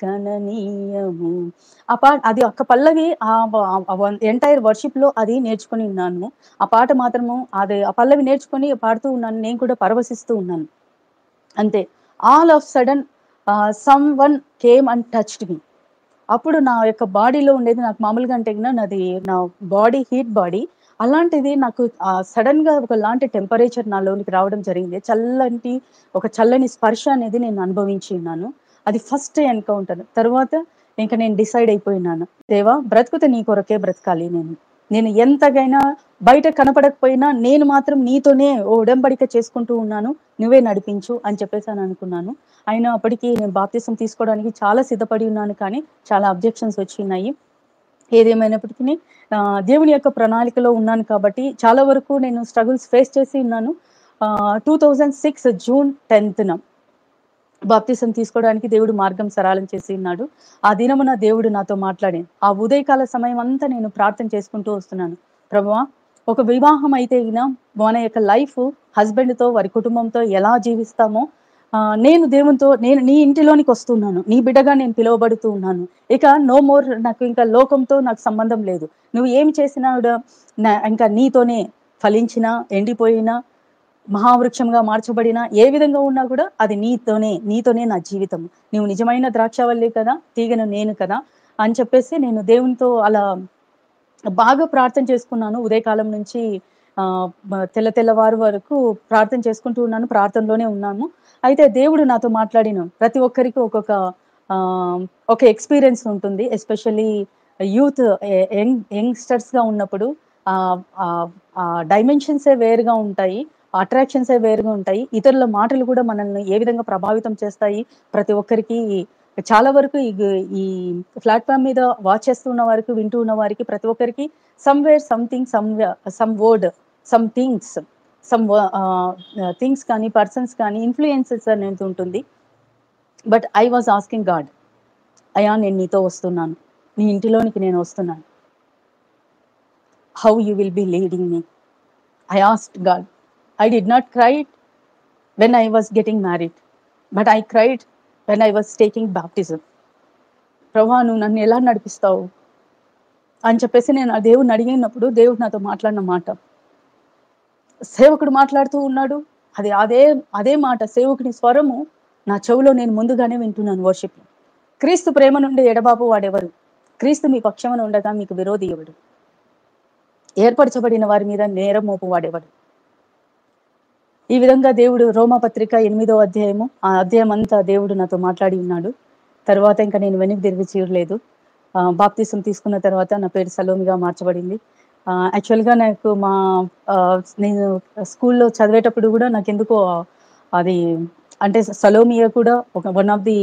గణనీయము. అది ఒక్క పల్లవి ఎంటైర్ వర్షిప్‌లో అది నేర్చుకొని ఉన్నాను. ఆ పాట మాత్రము ఆ పల్లవి నేర్చుకొని పాడుతూ ఉన్నాను. నేను కూడా పరవశిస్తూ ఉన్నాను. అంతే. All of sudden someone came and touched మీ. అప్పుడు నా యొక్క బాడీలో ఉండేది నాకు మామూలుగా అంటే నాది నా బాడీ హీట్ బాడీ. అలాంటిది నాకు సడెన్‌గా ఒకలాంటి టెంపరేచర్ నాలోనికి రావడం జరిగింది. ఒక చల్లని స్పర్శ అనేది నేను అనుభవించి ఉన్నాను. అది ఫస్ట్ ఎన్‌కౌంటర్. తరువాత ఇంక నేను డిసైడ్ అయిపోయినాను. దేవా! బ్రతుకుతే నీ కొరకే బ్రతకాలి నేను. నేను ఎంతగైనా బయట కనపడకపోయినా నేను మాత్రం నీతోనే ఒడంబడిక చేసుకుంటూ ఉన్నాను. నువ్వే నడిపించు అని చెప్పేసని అనుకున్నాను. అయినప్పటికీ నేను బాప్తిసం తీసుకోవడానికి చాలా సిద్ధపడి ఉన్నాను కానీ చాలా అబ్జెక్షన్స్ వచ్చినాయి. ఏదేమైనప్పటికిని దేవుని యొక్క ప్రణాళికలో ఉన్నాను కాబట్టి చాలా వరకు నేను స్ట్రగుల్స్ ఫేస్ చేసి ఉన్నాను. 2006 జూన్ 10న బాప్తిసం తీసుకోవడానికి దేవుడు మార్గం సరళం చేసి ఉన్నాడు. ఆ దినమున దేవుడు నాతో మాట్లాడాను. ఆ ఉదయకాల సమయం అంతా నేను ప్రార్థన చేసుకుంటూ వస్తున్నాను. ప్రభువా, ఒక వివాహం అయితే మన యొక్క లైఫ్ హస్బెండ్‌తో వారి కుటుంబంతో ఎలా జీవిస్తామో నేను నీ ఇంటిలోనికి వస్తున్నాను. నీ బిడ్డగా నేను పిలువబడుతూ ఉన్నాను. ఇక నో మోర్ నాకు ఇంకా లోకంతో నాకు సంబంధం లేదు. నువ్వు ఏమి చేసినా కూడా ఇంకా నీతోనే ఫలించినా, ఎండిపోయినా, మహావృక్షంగా మార్చబడిన ఏ విధంగా ఉన్నా కూడా అది నీతోనే నా జీవితం. నువ్వు నిజమైన ద్రాక్షావల్లి కదా, తీగను నేను కదా అని చెప్పేసి నేను దేవునితో అలా బాగా ప్రార్థన చేసుకున్నాను. ఉదయకాలం నుంచి తెల్లవారు వరకు ప్రార్థన చేసుకుంటూ ఉన్నాను. ప్రార్థనలోనే ఉన్నాము. అయితే దేవుడు నాతో మాట్లాడిన ప్రతి ఒక్కరికి ఒక ఎక్స్‌పీరియన్స్ ఉంటుంది. ఎస్పెషల్లీ యూత్ యంగ్‌స్టర్స్‌గా ఉన్నప్పుడు ఆహ్, ఆహ్, ఆ డైమెన్షన్సే వేరుగా ఉంటాయి. అట్రాక్షన్సే వేరుగా ఉంటాయి. ఇతరుల మాటలు కూడా మనల్ని ఏ విధంగా ప్రభావితం చేస్తాయి. ప్రతి ఒక్కరికి చాలా వరకు ఈ ప్లాట్‌ఫార్మ్ మీద వాచ్ చేస్తున్న వారికి, వింటూ ఉన్న వారికి ప్రతి ఒక్కరికి somewhere something some word, some things, some things కానీ, పర్సన్స్ కానీ ఇన్‌ఫ్లుయెన్సెస్ అనేది ఉంటుంది. But I was asking God, అయ్యా నేను నీతో వస్తున్నాను. నీ ఇంటిలోనికి నేను వస్తున్నాను. How you will be leading me? I asked God. I did not cry when I was getting married, but I cried when I was taking baptism. ప్రభువా, నువ్వు నన్ను ఎలా నడిపిస్తావు అని చెప్పేసి నేను ఆ దేవుడిని అడిగినప్పుడు దేవుడు నాతో మాట్లాడిన మాట, సేవకుడు మాట్లాడుతూ ఉన్నాడు. అదే మాట సేవకుని స్వరము నా చెవులో నేను ముందుగానే వింటున్నాను వర్షిప్. క్రీస్తు ప్రేమ నుండి ఎడబాపు వాడెవరు? క్రీస్తు మీ పక్షమున ఉండగా మీకు విరోధి ఎవడు? ఏర్పరచబడిన వారి మీద నేరం మోపు వాడెవడు? ఈ విధంగా దేవుడు రోమాపత్రిక 8వ అధ్యాయము, ఆ అధ్యాయం అంతా దేవుడు నాతో మాట్లాడి ఉన్నాడు. తర్వాత ఇంకా నేను వెనక్కి తిరిగి చూడలేదు. బాప్తిసం తీసుకున్న తర్వాత నా పేరు సలోమిగా మార్చబడింది. యాక్చువల్‌గా నాకు నేను స్కూల్‌లో చదివేటప్పుడు కూడా నాకెందుకో అది అంటే సలోమియా కూడా వన్ ఆఫ్ ది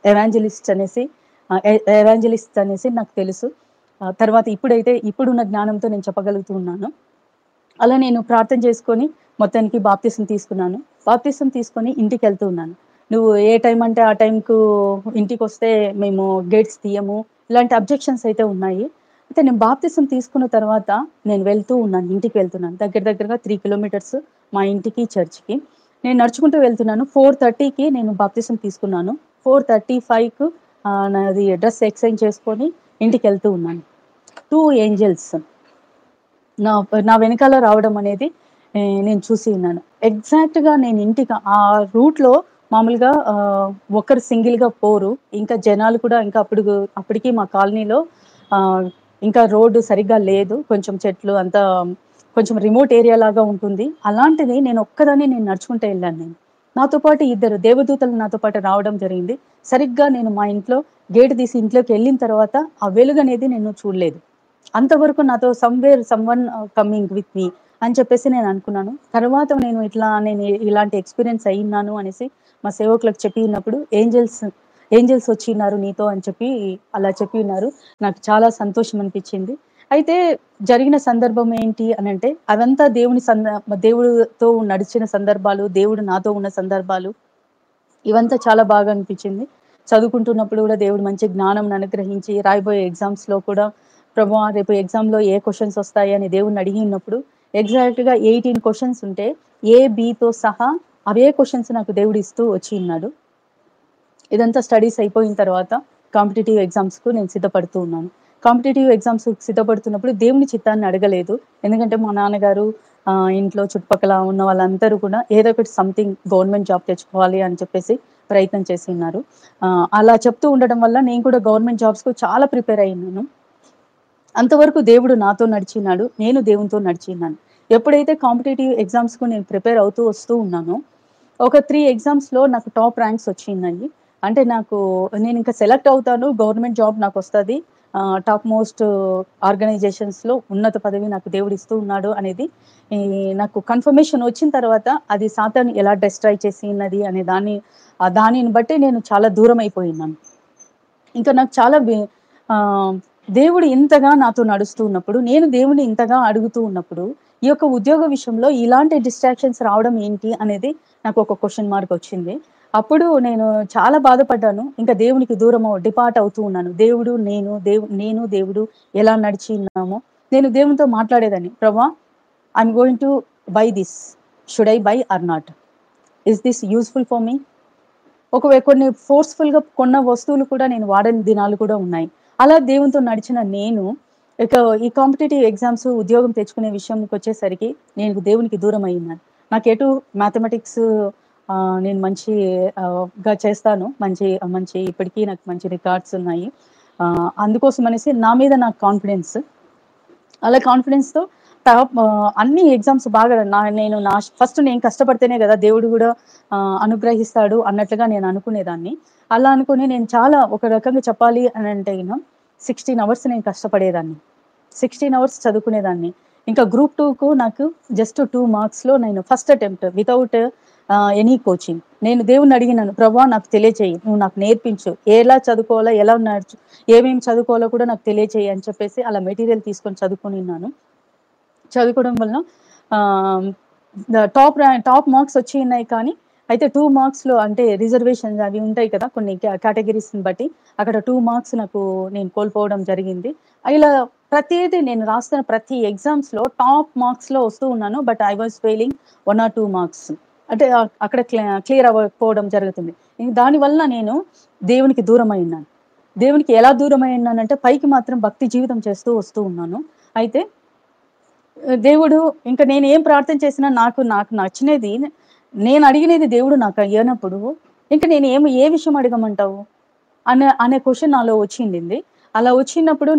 ఎవాంజలిస్ట్ అనేసి నాకు తెలుసు. తర్వాత ఇప్పుడున్న జ్ఞానంతో నేను చెప్పగలుగుతూ ఉన్నాను. అలా నేను ప్రార్థన చేసుకొని మొత్తానికి బాప్తిసం తీసుకున్నాను. బాప్తిసం తీసుకొని ఇంటికెళ్తూ ఉన్నాను. నువ్వు ఏ టైం అంటే ఆ టైంకు ఇంటికొస్తే మేము గేట్స్ తీయము. ఇలాంటి అబ్జెక్షన్స్ అయితే ఉన్నాయి. అయితే నేను బాప్తిసం తీసుకున్న తర్వాత నేను వెళ్తూ ఉన్నాను. ఇంటికి వెళ్తున్నాను. దగ్గరగా 3 కిలోమీటర్స్ మా ఇంటికి, చర్చ్‌కి. నేను నడుచుకుంటూ వెళ్తున్నాను. 4:30కి నేను బాప్తిసం తీసుకున్నాను. 4:35కు నాది డ్రెస్ ఎక్స్‌చేంజ్ చేసుకొని ఇంటికెళ్తూ ఉన్నాను. 2 ఏంజెల్స్ నా వెనకాల రావడం అనేది నేను చూసి ఉన్నాను. ఎగ్జాక్ట్‌గా నేను ఇంటికి ఆ రూట్‌లో మామూలుగా ఒకరు సింగిల్‌గా పోరు. ఇంకా జనాలు కూడా ఇంకా అప్పటికి మా కాలనీలో ఇంకా రోడ్డు సరిగ్గా లేదు. కొంచెం చెట్లు అంతా కొంచెం రిమోట్ ఏరియా లాగా ఉంటుంది. అలాంటిది నేను నడుచుకుంటూ వెళ్ళాను నేను. నాతో పాటు ఇద్దరు దేవదూతలు నాతో పాటు రావడం జరిగింది. సరిగ్గా నేను మా ఇంట్లో గేట్ తీసి ఇంట్లోకి వెళ్ళిన తర్వాత ఆ వెలుగనేది నేను చూడలేదు. అంతవరకు నాతో సమ్‌వన్ కమింగ్ విత్ మీ అని చెప్పేసి నేను అనుకున్నాను. తర్వాత నేను ఇలాంటి ఎక్స్‌పీరియన్స్ అయ్యున్నాను అనేసి మా సేవకులకు చెప్పినప్పుడు ఏంజెల్స్ వచ్చిన్నారు నీతో అని చెప్పి అలా చెప్పి ఉన్నారు. నాకు చాలా సంతోషం అనిపించింది. అయితే జరిగిన సందర్భం ఏంటి అనంటే అదంతా దేవుడితో నడిచిన సందర్భాలు, దేవుడు నాతో ఉన్న సందర్భాలు ఇవంతా చాలా బాగా అనిపించింది. చదువుకుంటున్నప్పుడు కూడా దేవుడు మంచి జ్ఞానంని అనుగ్రహించి రాయబోయే ఎగ్జామ్స్‌లో కూడా ప్రభువా రేపు ఎగ్జామ్‌లో ఏ క్వెషన్స్ వస్తాయి అని దేవుడిని అడిగినప్పుడు ఎగ్జాక్ట్‌గా 18 క్వెషన్స్ ఉంటే బితో సహా అవే క్వెషన్స్ నాకు దేవుడు ఇస్తూ వచ్చి ఉన్నాడు. ఇదంతా స్టడీస్ అయిపోయిన తర్వాత కాంపిటీటివ్ ఎగ్జామ్స్‌కు నేను సిద్ధపడుతూ ఉన్నాను. కాంపిటీటివ్ ఎగ్జామ్స్‌కి సిద్ధపడుతున్నప్పుడు దేవుని చిత్తాన్ని అడగలేదు. ఎందుకంటే మా నాన్నగారు ఇంట్లో చుట్టుపక్కల ఉన్న వాళ్ళందరూ కూడా ఏదో ఒకటి సంథింగ్ గవర్నమెంట్ జాబ్ తెచ్చుకోవాలి అని చెప్పేసి ప్రయత్నం చేసి ఉన్నారు. అలా చెప్తూ ఉండడం వల్ల నేను కూడా గవర్నమెంట్ జాబ్స్‌కు చాలా ప్రిపేర్ అయ్యున్నాను. అంతవరకు దేవుడు నాతో నడిచినాడు. నేను దేవునితో నడిచిన్నాను. ఎప్పుడైతే కాంపిటీటివ్ ఎగ్జామ్స్‌కు నేను ప్రిపేర్ అవుతూ వస్తూ ఉన్నానో, ఒక 3 ఎగ్జామ్స్‌లో నాకు టాప్ ర్యాంక్స్ వచ్చినాయి. అంటే నేనింక సెలెక్ట్ అవుతాను. Government job నాకొస్తది. టాప్ మోస్ట్ ఆర్గనైజేషన్స్‌లో ఉన్నత పదవి నాకు దేవుడిస్తూ ఉన్నాడు అనేది ఈ నాకు కన్ఫర్మేషన్ వచ్చిన తర్వాత అది సాతాను ఎలా డిస్ట్రాయ్ చేసిన్నది అనే దానిని బట్టి నేను చాలా దూరమైపోయినాను. ఇంకా నాకు చాలా ఆహ్, దేవుడు ఇంతగా నాతో నడుస్తూ ఉన్నప్పుడు, నేను దేవుడిని ఇంతగా అడుగుతూ ఉన్నప్పుడు, ఈ యొక్క ఉద్యోగ విషయంలో ఇలాంటి డిస్ట్రాక్షన్స్ రావడం ఏంటి అనేది నాకొక క్వెషన్ మార్క్ వచ్చింది. అప్పుడు నేను చాలా బాధపడ్డాను. ఇంకా దేవునికి డిపార్ట్ అవుతూ ఉన్నాను. నేను దేవుడు ఎలా నడిచి ఉన్నామో, నేను దేవునితో మాట్లాడేదాన్ని. ప్రభా! I'm going to buy this. Should I by are not? Is this useful for me? కొన్ని ఫోర్స్‌ఫుల్‌గా కొన్న వస్తువులు కూడా నేను వాడని దినాలు కూడా ఉన్నాయి. అలా దేవునితో నడిచిన నేను, ఇక ఈ కాంపిటీటివ్ ఎగ్జామ్స్ ఉద్యోగం తెచ్చుకునే విషయంకొచ్చేసరికి నేను దేవునికి దూరమయ్యున్నాను. నాకెటు మ్యాథమెటిక్స్ నేను మంచి గా చేస్తాను. మంచి మంచి ఇప్పటికి నాకు మంచి రికార్డ్స్ ఉన్నాయి. అందుకోసమనేసి నా మీద నాకు కాన్ఫిడెన్స్. అలా కాన్ఫిడెన్స్‌తో అన్ని ఎగ్జామ్స్ బాగా ఫస్ట్ నేను కష్టపడితేనే గదా! దేవుడు గూడా అనుగ్రహిస్తాడు అన్నట్లుగా నేను అనుకునేదాన్ని. అలా అనుకుని నేను చాలా ఒక రకంగా చెప్పాలి అనంటే 16 అవర్స్ నేను కష్టపడేదాన్ని. 16 అవర్స్ చదువుకునేదాన్ని. ఇంకా గ్రూప్ 2కు నాకు జస్ట్ 2 మార్క్స్‌లో నేను first attempt without any coaching. నేను దేవుడిని అడిగినాను. ప్రభా! నాకు తెలియచేయి. నువ్వు నాకు నేర్పించు. ఎలా చదువుకోవాలో, ఏమేమి చదువుకోవాలో కూడా నాకు తెలియచేయి అని చెప్పేసి అలా మెటీరియల్ తీసుకొని చదువుకొనిన్నాను. చదువుకోవడం వలన ఆహ్, టాప్ మార్క్స్ వచ్చియున్నాయి కానీ, అయితే 2 మార్క్స్‌లో అంటే రిజర్వేషన్స్ అవి ఉంటాయి కదా! కొన్ని కేటగరీస్‌ని బట్టి అక్కడ 2 మార్క్స్ నేను కోల్పోవడం జరిగింది. ఇలా నేను రాస్తున్న ప్రతి ఎగ్జామ్స్‌లో టాప్ మార్క్స్‌లో వస్తూ ఉన్నాను. But I was failing 1 are 2 marks. అంటే అక్కడ క్లియర్ అవ్వకపోవడం జరుగుతుంది. దానివల్ల నేను దేవునికి దూరమయ్యున్నాను. దేవునికి ఎలా దూరమయ్యున్నానంటే పైకి మాత్రం భక్తి జీవితం చేస్తూ వస్తూ ఉన్నాను. అయితే దేవుడు ఇంక నేనేం ప్రార్థన చేసినా నాకు నాకు నచ్చినది నేను అడిగినది దేవుడు నాకు ఇయ్యనప్పుడు, ఇంక ఏ విషయం అడగమంటావు? అనే క్వెషన్ నాలో వచ్చిండింది. అలా వచ్చినప్పుడు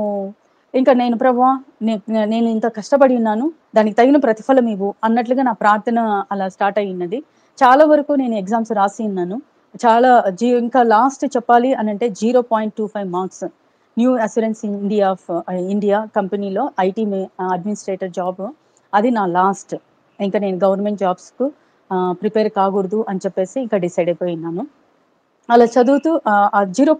నేను ప్రభువా నేను ఇంత కష్టపడి ఉన్నాను. దానికి తగిన ప్రతిఫలం ఇవ్వు అన్నట్లుగా నా ప్రార్థన అలా స్టార్ట్ అయ్యున్నది. చాలా వరకు నేను ఎగ్జామ్స్ రాసి ఉన్నాను. చాలా ఇంకా లాస్ట్ చెప్పాలి అనంటే 0.25 మార్క్స్. న్యూ అస్యూరెన్స్ ఇండియా కంపెనీలో అడ్మినిస్ట్రేటర్ జాబ్. అది నా లాస్ట్. ఇంక నేను గవర్నమెంట్ జాబ్స్‌కు ప్రిపేర్ కాకూడదు అని చెప్పేసి ఇంకా డిసైడ్ అయిపోయినాను. అలా చదువుతూ ఆ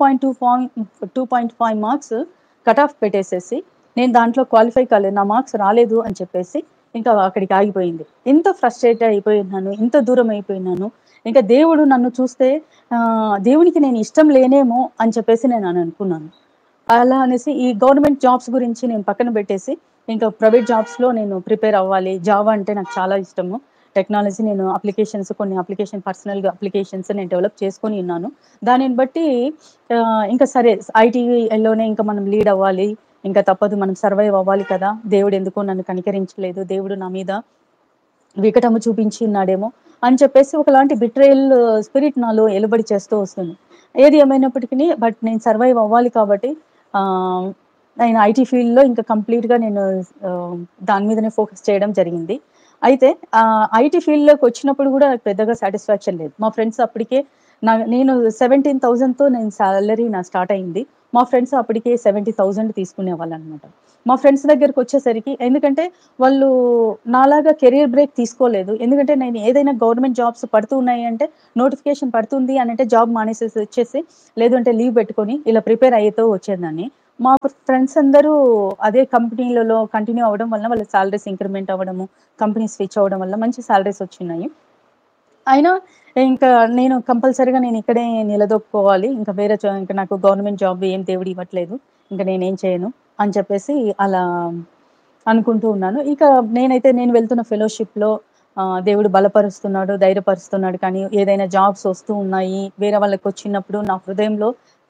2.5 మార్క్స్ కట్ ఆఫ్ పెట్టేసేసి, నేను దాంట్లో క్వాలిఫై కాలేదు. నా మార్క్స్ రాలేదు అని చెప్పేసి, ఇంకా అక్కడికి ఆగిపోయింది. ఇంత ఫ్రస్ట్రేట్ అయిపోయున్నాను. ఇంత దూరం అయిపోయినాను. ఇంకా దేవుడు నన్ను చూస్తే దేవునికి నేను ఇష్టం లేనేమో అని చెప్పేసి నేను అనుకున్నాను. అలా అనేసి ఈ గవర్నమెంట్ జాబ్స్ గురించి నేను పక్కన పెట్టేసి, ఇంకా ప్రైవేట్ జాబ్స్‌లో నేను ప్రిపేర్ అవ్వాలి. జావా అంటే నాకు చాలా ఇష్టము. టెక్నాలజీ కొన్ని పర్సనల్‌గా అప్లికేషన్స్ నేను డెవలప్ చేసుకొని ఉన్నాను. దానిని బట్టి ఇంకా సరే ఐటీలోనే ఇంకా మనం లీడ్ అవ్వాలి. ఇంకా తప్పదు మనం సర్వైవ్ అవ్వాలి కదా! దేవుడెందుకో నన్ను కనికరించలేదు. దేవుడు నా మీద వికటము చూపించి ఉన్నాడేమో అని చెప్పేసి ఒకలాంటి బిట్రేయల్ స్పిరిట్ నాలో ఎలుబడి చేస్తూ వస్తుంది. ఏది ఏమైనప్పటికిని నేను సర్వైవ్ అవ్వాలి కాబట్టి ఆహ్, నేను ఐటీ ఫీల్డ్‌లో ఇంకా కంప్లీట్‌గా దాని మీదనే ఫోకస్ చేయడం జరిగింది. అయితే ఐటీ ఫీల్డ్‌లోకొచ్చినప్పుడు గూడా నాకు పెద్దగా సాటిస్ఫాక్షన్ లేదు. మా ఫ్రెండ్స్ అప్పటికే నేను 17,000తో సాలరీ స్టార్ట్ అయింది. మా ఫ్రెండ్స్ అప్పటికే 70,000 తీసుకునేవాళ్ళనమాట. మా ఫ్రెండ్స్ దగ్గరకొచ్చేసరికి ఎందుకంటే వాళ్ళు నాలాగా కెరియర్ బ్రేక్ తీసుకోలేదు. ఎందుకంటే నేను ఏదైనా గవర్నమెంట్ జాబ్స్ పడుతూ ఉన్నాయి అంటే నోటిఫికేషన్ పడుతుంది అనంటే జాబ్ మానేసేసి వచ్చేసి, లేదు అంటే లీవ్ పెట్టుకొని ఇలా ప్రిపేర్ అయ్యేతో వచ్చేదాన్ని. మా ఫ్రెండ్స్ అందరూ అదే కంపెనీలలో కంటిన్యూ అవ్వడం వలన వాళ్ళ సాలరీస్ ఇంక్రిమెంట్ అవ్వడము, కంపెనీ స్విచ్ అవ్వడం వల్ల మంచి సాలరీస్ వచ్చినాయి. అయినా ఇంకా నేను ఇక్కడే నిలదొక్కుకోవాలి. ఇంక నాకు గవర్నమెంట్ జాబ్ ఏం దేవుడు ఇవ్వట్లేదు. ఇంక నేనేం చేయను అని చెప్పేసి అలా అనుకుంటూ ఉన్నాను. నేను వెళ్తున్న ఫెలోషిప్‌లో దేవుడు బలపరుస్తున్నాడు, ధైర్యపరుస్తున్నాడు. కానీ ఏదైనా జాబ్స్ వస్తూ ఉన్నాయి. వేరే వాళ్ళకొచ్చినప్పుడు నా హృదయంలో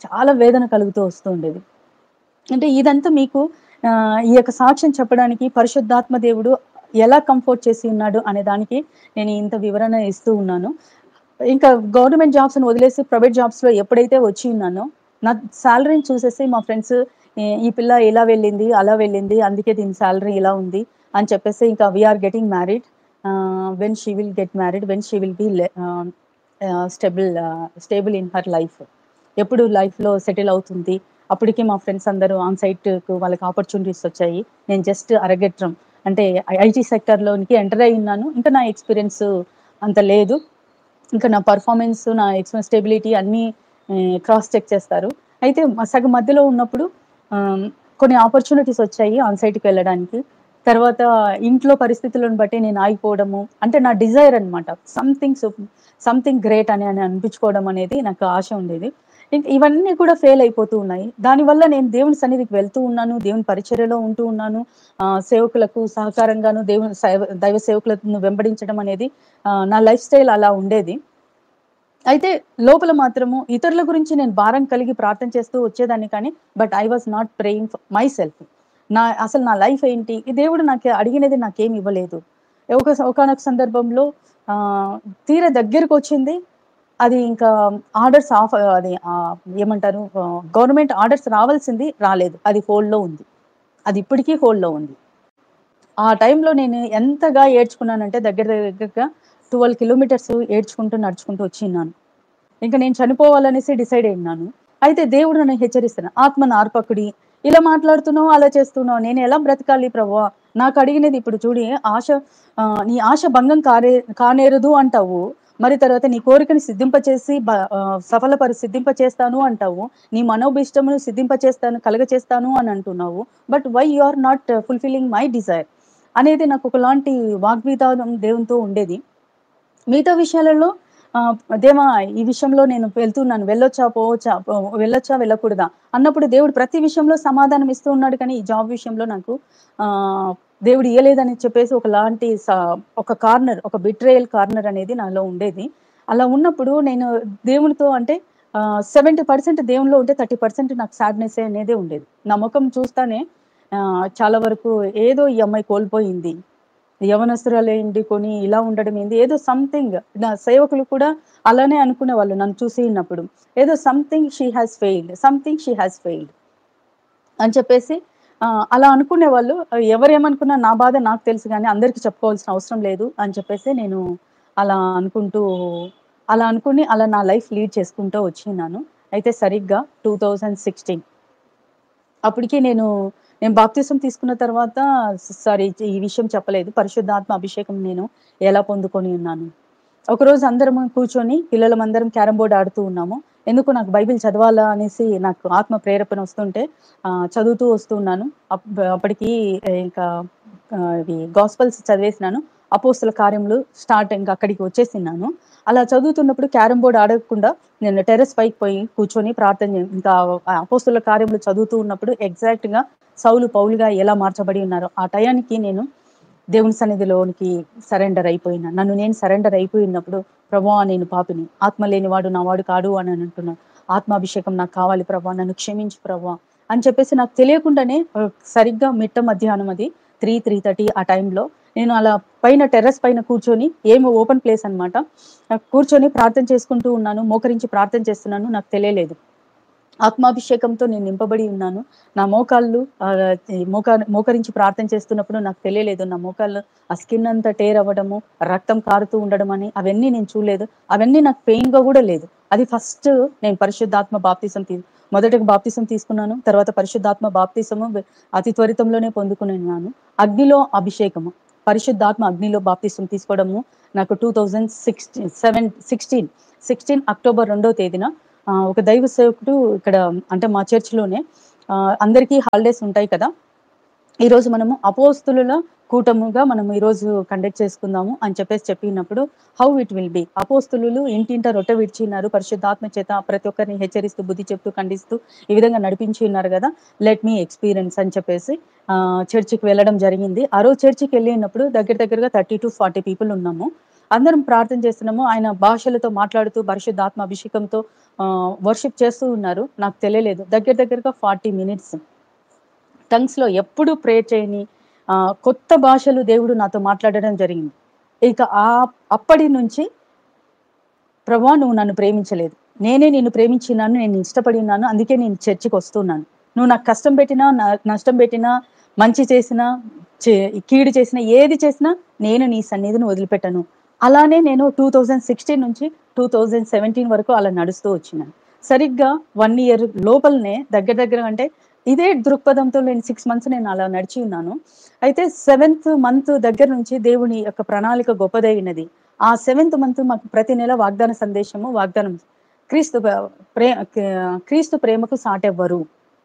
చాలా వేదన కలుగుతూ వస్తూ ఉండేది. అంటే ఇదంతా మీకు ఈ యొక్క సాక్ష్యం చెప్పడానికి పరిశుద్ధాత్మ దేవుడు ఎలా కంఫర్ట్ చేసి ఉన్నాడు అనే దానికి నేను ఇంత వివరణ ఇస్తూ ఉన్నాను. ఇంకా గవర్నమెంట్ జాబ్స్‌ని వదిలేసి ప్రైవేట్ జాబ్స్‌లో ఎప్పుడైతే వచ్చి ఉన్నానో, నా సాలరీని చూసేసి మా ఫ్రెండ్స్ ఈ పిల్ల ఇలా వెళ్ళింది, అలా వెళ్ళింది. అందుకే దీని సాలరీ ఇలా ఉంది అని చెప్పేసి ఇంకా we are getting married. When she will get married, when she will be stable in her life. ఎప్పుడు లైఫ్‌లో సెటిల్ అవుతుంది. అప్పటికి మా ఫ్రెండ్స్ అందరూ ఆన్ సైట్‌కు వాళ్ళకి ఆపర్చునిటీస్ వచ్చాయి. నేను జస్ట్ అరగెట్రం అంటే ఐటీ సెక్టార్‌లోనికి ఎంటర్ అయ్యి ఉన్నాను. ఇంకా నా ఎక్స్‌పీరియన్స్ అంత లేదు. ఇంకా నా పెర్ఫార్మన్స్, నా స్టెబిలిటీ అన్నీ క్రాస్ చెక్ చేస్తారు. అయితే సగం మధ్యలో ఉన్నప్పుడు ఆహ్, కొన్ని ఆపర్చునిటీస్ వచ్చాయి ఆన్ సైట్‌కి వెళ్ళడానికి. తర్వాత ఇంట్లో పరిస్థితులను బట్టి నేను ఆగిపోవడము. అంటే నా డిజైర్ అన్నమాట. సంథింగ్ గ్రేట్ అని అనిపించుకోవడం అనేది నాకు ఆశ ఉండేది. ఇవన్నీ కూడా ఫెయిల్ అయిపోతూ ఉన్నాయి. దానివల్ల నేను దేవుని సన్నిధికి వెళ్తూ ఉన్నాను. దేవుని పరిచర్యలో ఉంటూ ఉన్నాను. సేవకులకు సహకారంగాను దైవ సేవకులను వెంబడించడం అనేది నా లైఫ్ స్టైల్ అలా ఉండేది. అయితే లోపల మాత్రము ఇతరుల గురించి నేను భారం కలిగి ప్రార్థన చేస్తూ వచ్చేదాన్ని కానీ, but I was not praying for my self. అసలు నా లైఫ్ ఏంటి? ఈ దేవుడు నాకు అడిగినది నాకేమి ఇవ్వలేదు. ఒకానొక సందర్భంలో తీరా దగ్గరకొచ్చింది. అది ఇంకా ఆర్డర్స్ ఆఫ్ అది ఏమంటారు గవర్నమెంట్ ఆర్డర్స్ రావాల్సింది రాలేదు. అది హోల్డ్‌లో ఉంది. అది ఇప్పటికీ హోల్డ్‌లో ఉంది. ఆ టైంలో నేను ఎంతగా ఏడ్చుకున్నానంటే దగ్గరగా 12 కిలోమీటర్స్ ఏడ్చుకుంటూ, నడుచుకుంటూ వచ్చిన్నాను. ఇంక నేను చనిపోవాలనేసి డిసైడ్ అయ్యున్నాను. అయితే దేవుడు నన్ను హెచ్చరిస్తున్నాడు. "ఆత్మ నార్పకుడి, ఇలా మాట్లాడుతున్నావు, అలా చేస్తున్నావు. నేను ఎలా బ్రతకాలి ప్రభువా? నాకు అడిగినది ఇప్పుడు చూడు నీ ఆశ భంగం కానేరదు అంటావు. మరి తర్వాత నీ కోరికని సిద్ధింపచేస్తాను అంటావు. నీ మనోభీష్టమును కలగచేస్తాను అని అంటున్నావు. But why you are not fulfilling my Dzire" అనేది నాకు ఒకలాంటి వాగ్వివాదం దేవునితో ఉండేది. మిగతా విషయాలలో దేవా ఈ విషయంలో నేను వెళ్తున్నాను. వెళ్ళొచ్చా? వెళ్ళకూడదా? అన్నప్పుడు దేవుడు ప్రతి విషయంలో సమాధానం ఇస్తూ ఉన్నాడు కానీ, ఈ జాబ్ విషయంలో నాకు ఆహ్, దేవుడు ఇయ్యలేదని చెప్పేసి ఒక బిట్రేయల్ కార్నర్ అనేది నాలో ఉండేది. అలా ఉన్నప్పుడు నేను దేవునితో అంటే 70% దేవునిలో ఉంటే 30% నాకు సాడ్‌నెస్ అనేదే ఉండేది. నా ముఖం చూస్తానే చాలా వరకు ఏదో ఈ అమ్మాయి కోల్పోయింది. యవ్వనస్తురాలయుండి ఇలా ఉండడం ఏంది? ఏదో సంథింగ్ నా సేవకులు కూడా అలానే అనుకునేవాళ్ళు నన్ను చూసినప్పుడు. ఏదో సంథింగ్ షీ హాస్ ఫెయిల్డ్ అని చెప్పేసి అలా అనుకునేవాళ్ళు. ఎవరేమనుకున్నా నా బాధ నాకు తెలుసు గానీ అందరికి చెప్పుకోవాల్సిన అవసరం లేదు అని చెప్పేసి నేను అలా అనుకుంటూ అలా అనుకుని అలా నా లైఫ్ లీడ్ చేసుకుంటూ వచ్చిన్నాను. అయితే సరిగ్గా 2016 అప్పటికి నేను బాప్తిసం తీసుకున్న తర్వాత సారీ ఈ విషయం చెప్పలేదు. పరిశుద్ధాత్మ అభిషేకం నేను ఎలా పొందుకొని ఉన్నాను. ఒకరోజు అందరము కూర్చొని పిల్లలమందరం క్యారమ్ బోర్డ్ ఆడుతూ ఉన్నాము. ఎందుకో నాకు బైబిల్ చదవాలా అనేసి నాకు ఆత్మ ప్రేరేపణ వస్తుంటే చదువుతూ వస్తూ ఉన్నాను. అప్పటికి ఇంకా ఇవి గాస్పెల్స్ చదివేసినాను. అపోస్తల కార్యములు స్టార్ట్ ఇంక అక్కడికి వచ్చేసిన్నాను. అలా చదువుతున్నప్పుడు క్యారమ్ బోర్డ్ ఆడకుండా నేను టెర్రస్ పైకి పోయి కూర్చొని ఇంకా అపోస్తల కార్యములు చదువుతూ ఉన్నప్పుడు ఎగ్జాక్ట్‌గా సౌలు పౌలుగా ఎలా మార్చబడి ఉన్నారో ఆ టయానికి నేను దేవుని సన్నిధిలోనికి సరెండర్ అయిపోయినా. నన్ను నేను సరెండర్ అయిపోయినప్పుడు ప్రభువా నేను పాపిని. ఆత్మ లేనివాడు నా వాడు కాడు అని అంటున్నాను. ఆత్మాభిషేకం నాకు కావాలి ప్రభువా. నన్ను క్షమించు ప్రభువా అని చెప్పేసి నాకు తెలియకుండానే సరిగ్గా మిట్ట మధ్యాహ్నం అది 3:30 ఆ టైంలో నేను అలా టెర్రస్ పైన కూర్చొని ఓపెన్ ప్లేస్ అన్నమాట. కూర్చొని ప్రార్థన చేసుకుంటూ ఉన్నాను. మోకరించి ప్రార్థన చేస్తున్నాను. నాకు తెలియలేదు. ఆత్మాభిషేకంతో నేను నింపబడి ఉన్నాను. నా మోకాళ్ళు మోకరించి ప్రార్థన చేస్తున్నప్పుడు నాకు తెలియలేదు. నా మోకాళ్ళు ఆ స్కిన్ అంతా టేర్ అవ్వడము, రక్తం కారుతూ ఉండడం అని అవన్నీ నేను చూడలేదు. అవన్నీ నాకు పెయిన్‌గా గూడా లేదు. అది ఫస్ట్ నేను పరిశుద్ధాత్మ బాప్తిసం మొదటగా బాప్తిసం తీసుకున్నాను. తర్వాత పరిశుద్ధాత్మ బాప్తిసము అతి త్వరితంలోనే పొందుకున్నాను. అగ్నిలో అభిషేకము. పరిశుద్ధాత్మ అగ్నిలో బాప్తిసం తీసుకోవడము నాకు 16 అక్టోబర్ 2వ తేదీన ఒక దైవ సేవకుడు ఇక్కడ అంటే మా చర్చ్‌లోనే అందరికీ హాలిడేస్ ఉంటాయి కదా! ఈరోజు మనము అపోస్తులుల కూటముగా మనం ఈరోజు కండక్ట్ చేసుకుందాము అని చెప్పినప్పుడు హౌ ఇట్ విల్ బి అపోస్తులు ఇంటింట రొట్టె విడిచిన్నారు పరిశుద్ధాత్మ చేత ప్రతి ఒక్కరిని హెచ్చరిస్తూ బుద్ధి చెప్తూ ఖండిస్తూ ఈ విధంగా నడిపించి ఉన్నారు కదా లెట్ మీ ఎక్స్పీరియన్స్ అని చెప్పేసి చర్చికి వెళ్ళడం జరిగింది. ఆ రోజు చర్చికి వెళ్ళినప్పుడు దగ్గరగా 30 to 40 పీపుల్ ఉన్నాము. అందరం ప్రార్థన చేస్తున్నాము. ఆయన భాషలతో మాట్లాడుతూ పరిశుద్ధాత్మ అభిషేకంతో వర్షిప్ చేస్తూ ఉన్నారు. నాకు తెలియలేదు. దగ్గరగా 40 మినిట్స్ టంగ్స్‌లో ఎప్పుడు ప్రేయర్ చేయని కొత్త భాషలు దేవుడు నాతో మాట్లాడడం జరిగింది. ఇక అప్పటి నుంచి ప్రభువా నువ్వు నన్ను ప్రేమించలేదు. నేనే నిన్ను ప్రేమించినాను. నేను ఇష్టపడి ఉన్నాను. అందుకే నేను చర్చికొస్తున్నాను. నువ్వు నాకు కష్టం పెట్టినా, నష్టం పెట్టినా, మంచి చేసినా, కీడు చేసినా, ఏది చేసినా నేను నీ సన్నిధిని వదిలిపెట్టను. అలానే నేను 2016 నుంచి 2017 వరకు అలా నడుస్తూ వచ్చినాను. సరిగ్గా 1 ఇయర్ లోపలనే దగ్గర అంటే ఇదే దృక్పథంతో నేను 6 మంత్స్ నేను అలా నడిచి ఉన్నాను. అయితే 7th మంత్ దగ్గర నుంచి దేవుని యొక్క ప్రణాళిక గొప్పదైనది. ఆ 7th మంత్ మాకు ప్రతి నెల వాగ్దానం క్రీస్తు క్రీస్తు ప్రేమకు సాటెవ్వరు.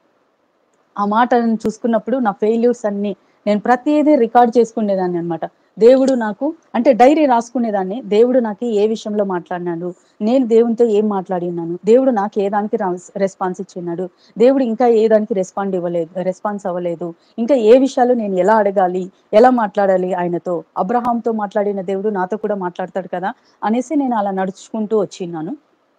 ఆ మాటలను చూసుకున్నప్పుడు నా ఫెయిల్యూర్స్ అన్ని నేను ప్రతిదీ రికార్డ్ చేసుకునేదాన్ని అన్నమాట. దేవుడు నాకు అంటే డైరీ రాసుకునేదాన్ని. దేవుడు నాకు ఏ విషయంలో మాట్లాడినాడు, నేను దేవునితో ఏం మాట్లాడి ఉన్నాను, దేవుడు నాకు ఏ దానికి రెస్పాన్స్ ఇచ్చినాడు, దేవుడు ఇంకా ఏ దానికి రెస్పాన్స్ అవ్వలేదు, ఇంకా ఏ విషయాలు నేను ఎలా అడగాలి, ఎలా మాట్లాడాలి ఆయనతో. అబ్రహాంతో మాట్లాడిన దేవుడు నాతో కూడా మాట్లాడతాడు కదా అనేసి నేను అలా నడుచుకుంటూ వచ్చిన్నాను.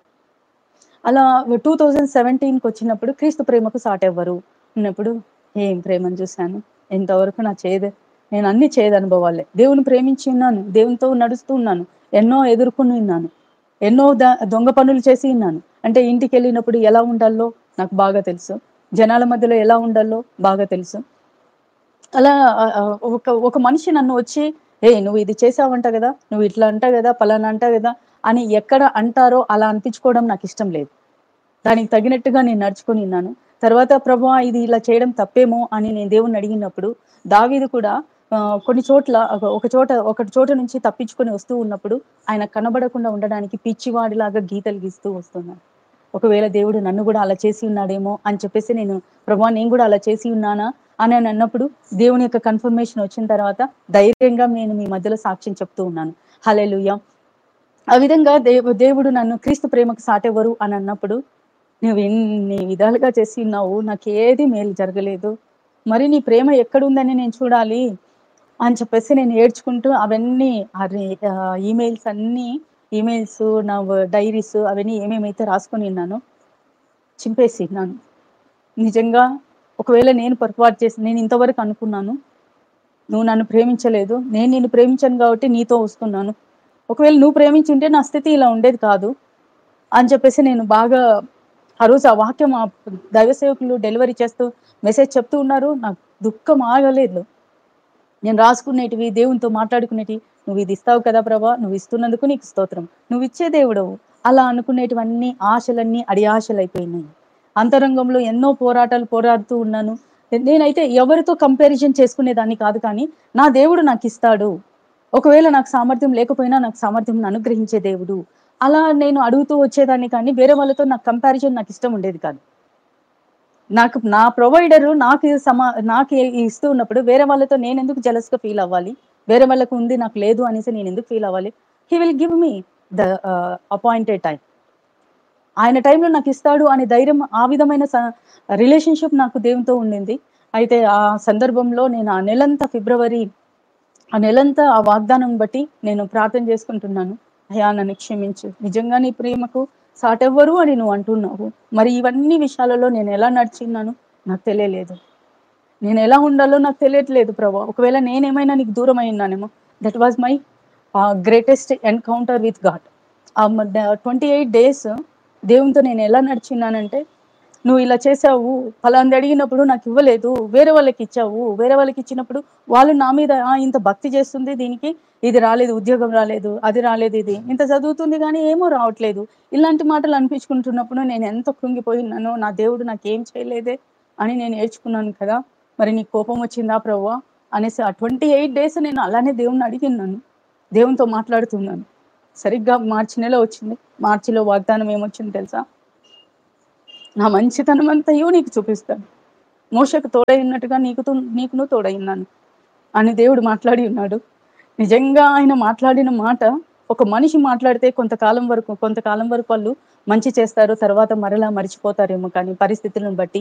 అలా 2017కి వచ్చినప్పుడు క్రీస్తు ప్రేమకు సాటెవ్వరు ఉన్నప్పుడు ఏం ప్రేమను చూశాను. ఇంతవరకు నేను అన్ని చేదు అనుభవాలే. దేవుని ప్రేమించి ఉన్నాను. దేవునితో నడుస్తూ ఉన్నాను. ఎన్నో ఎదుర్కొని ఉన్నాను. ఎన్నో దొంగ పనులు చేసి ఉన్నాను. అంటే ఇంటికి వెళ్ళినప్పుడు ఎలా ఉండాలో నాకు బాగా తెలుసు. జనాల మధ్యలో ఎలా ఉండాలో బాగా తెలుసు. అలా ఒక మనిషి నన్ను వచ్చి నువ్వు ఇది చేసావంట కదా, నువ్వు ఇట్లా అంట కదా, పలానా అంట కదా అని ఎక్కడ అంటారో అలా అనిపించుకోవడం నాకు ఇష్టం లేదు. దానికి తగినట్టుగా నేను నడుచుకొని ఉన్నాను. తర్వాత ప్రభువా ఇది ఇలా చేయడం తప్పేమో అని నేను దేవుణ్ణి అడిగినప్పుడు దావీదు కూడా కొన్ని చోట్ల ఒక చోట నుంచి తప్పించుకొని వస్తూ ఉన్నప్పుడు ఆయన కనబడకుండా ఉండడానికి పిచ్చివాడిలాగా గీతలు గీస్తూ వస్తున్నాడు. ఒకవేళ దేవుడు నన్ను కూడా అలా చేసి ఉన్నాడేమో అని చెప్పేసి ప్రభువా నేను కూడా అలా చేసి ఉన్నానా అని అన్నప్పుడు దేవుని యొక్క కన్ఫర్మేషన్ వచ్చిన తర్వాత ధైర్యంగా నేను మీ మధ్యలో సాక్ష్యం చెప్తూ ఉన్నాను. హల్లెలూయా. ఆ విధంగా దేవుడు నన్ను క్రీస్తు ప్రేమకు సాటెవరు అని అన్నప్పుడు నువ్వు ఎన్ని విధాలుగా చేసి ఉన్నావు, నాకేది మేలు జరగలేదు, మరి నీ ప్రేమ ఎక్కడుందని నేను చూడాలి అని చెప్పేసి నేను ఏడ్చుకుంటూ అవన్నీ ఈమెయిల్స్ నా డైరీస్ అవన్నీ ఏమేమైతే రాసుకొని ఉన్నానో చింపేసి ఉన్నాను. నిజంగా ఒకవేళ నేను పొరపాటు చేసి నేను ఇంతవరకు అనుకున్నాను నువ్వు నన్ను ప్రేమించలేదు, నేను నిన్ను ప్రేమించాను కాబట్టి నీతో వస్తున్నాను, ఒకవేళ నువ్వు ప్రేమించుంటే నా స్థితి ఇలా ఉండేది కాదు అని చెప్పేసి నేను బాగా ఆ రోజు ఆ వాక్యం దైవ సేవకులు డెలివరీ చేస్తూ మెసేజ్ చెప్తూ ఉన్నారు. నాకు దుఃఖం ఆగలేదు. నేను రాసుకునేటివి దేవునితో మాట్లాడుకునేటివి నువ్వు ఇది ఇస్తావు కదా ప్రభా, నువ్వు ఇస్తున్నందుకు నీకు స్తోత్రం, నువ్వు ఇచ్చే దేవుడవు అలా అనుకునేటివన్నీ ఆశలన్నీ అడియాశలు అయిపోయినాయి. అంతరంగంలో ఎన్నో పోరాటాలు పోరాడుతూ ఉన్నాను. నేనైతే ఎవరితో కంపారిజన్ చేసుకునేదాన్ని కాదు, కానీ నా దేవుడు నాకు ఇస్తాడు, ఒకవేళ నాకు సామర్థ్యం లేకపోయినా నాకు సామర్థ్యం అనుగ్రహించే దేవుడు అలా నేను అడుగుతూ వచ్చేదాన్ని. కానీ వేరే వాళ్ళతో నాకు కంపారిజన్ నాకు ఇష్టం ఉండేది కాదు. నాకు నా ప్రొవైడర్ నాకు ఇస్తూ ఉన్నప్పుడు వేరే వాళ్ళతో నేను ఎందుకు జెలస్ గా ఫీల్ అవ్వాలి, వేరే వాళ్ళకు ఉంది నాకు లేదు అనేసి నేను ఎందుకు ఫీల్ అవ్వాలి. He will give me the appointed time. ఆయన టైంలో నాకు ఇస్తాడు అనే ధైర్యం, ఆ విధమైన రిలేషన్షిప్ నాకు దేవునితో ఉండింది. అయితే ఆ సందర్భంలో నేను ఆ నెలంతా ఆ వాగ్దానం బట్టి నేను ప్రార్థన చేసుకుంటున్నాను. అయ్యా నన్ను క్షమించు, నిజంగా నీ ప్రేమకు సాటెవ్వరు అని నువ్వు అంటున్నావు, మరి ఇవన్నీ విషయాలలో నేను ఎలా నడిచిన్నాను నాకు తెలియలేదు, నేను ఎలా ఉండాలో నాకు తెలియట్లేదు ప్రభా. ఒకవేళ నేనేమైనా నీకు దూరం అయి ఉన్నానేమో. That was my greatest encounter with God. 28 days దేవునితో నేను ఎలా నడిచిన్నానంటే, నువ్వు ఇలా చేసావు, ఫలాంది అడిగినప్పుడు నాకు ఇవ్వలేదు, వేరే వాళ్ళకి ఇచ్చావు, వేరే వాళ్ళకి ఇచ్చినప్పుడు వాళ్ళు నా మీద ఇంత భక్తి చేస్తుంది, దీనికి ఇది రాలేదు, ఉద్యోగం రాలేదు, అది రాలేదు, ఇది ఇంత చదువుతుంది కానీ ఏమో రావట్లేదు, ఇలాంటి మాటలు అనిపించుకుంటున్నప్పుడు నేను ఎంత కృంగిపోయినానో, నా దేవుడు నాకేం చేయలేదే అని నేను ఏడ్చుకున్నాను కదా. మరి నీ కోపం వచ్చిందా ప్రభువా అనేసి ఆ 28 days నేను అలానే దేవుణ్ణి అడిగినాను, దేవునితో మాట్లాడుతున్నాను. సరిగ్గా మార్చి నెల వచ్చింది. మార్చిలో వాగ్దానం ఏమొచ్చింది తెలుసా? నా మంచితనం అంతయు నీకు చూపిస్తాను, మోషకు తోడై ఉన్నట్టుగా నీకును తోడై ఉన్నాను అని దేవుడు మాట్లాడి ఉన్నాడు. నిజంగా ఆయన మాట్లాడిన మాట, ఒక మనిషి మాట్లాడితే కొంతకాలం వరకు వాళ్ళు మంచి చేస్తారు, తర్వాత మరలా మరిచిపోతారేమో, కానీ పరిస్థితులను బట్టి